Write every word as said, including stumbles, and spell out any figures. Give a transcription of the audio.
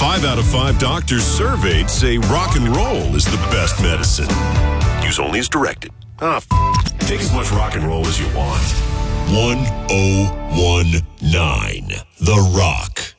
Five out of five doctors surveyed say rock and roll is the best medicine. Use only as directed. Ah, f- take as much rock and roll as you want. one oh one nine The Rock.